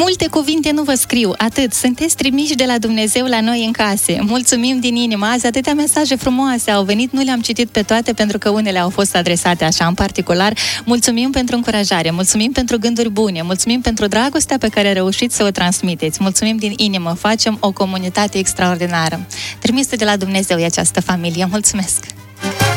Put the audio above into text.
Multe cuvinte nu vă scriu, atât. Sunteți trimiși de la Dumnezeu la noi în case. Mulțumim din inimă. Azi atâtea mesaje frumoase au venit, nu le-am citit pe toate pentru că unele au fost adresate așa în particular. Mulțumim pentru încurajare, mulțumim pentru gânduri bune, mulțumim pentru dragostea pe care reușiți să o transmiteți. Mulțumim din inimă, facem o comunitate extraordinară. Trimisă de la Dumnezeu e această familie. Mulțumesc!